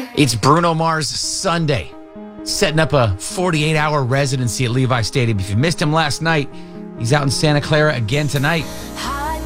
It's Bruno Mars Sunday, setting up a 48-hour residency at Levi Stadium. If you missed him last night, he's out in Santa Clara again tonight.